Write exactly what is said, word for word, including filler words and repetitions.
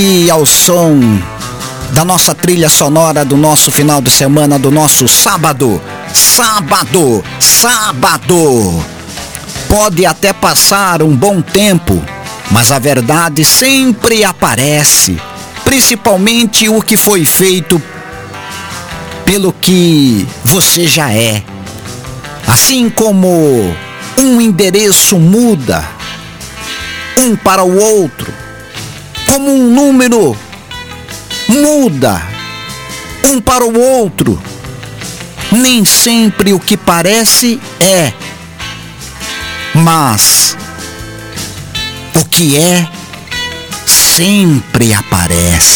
E ao som da nossa trilha sonora do nosso final de semana, do nosso sábado, sábado, sábado. Pode até passar um bom tempo, mas a verdade sempre aparece, principalmente o que foi feito pelo que você já é. Assim como um endereço muda um para o outro, como um número muda um para o outro, nem sempre o que parece é, mas o que é sempre aparece.